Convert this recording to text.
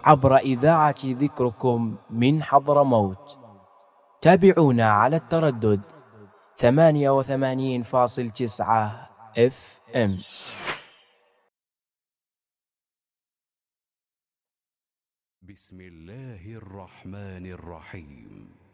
عبر إذاعة ذكركم من حضرموت. تابعونا على التردد 88.9 FM. بسم الله الرحمن الرحيم.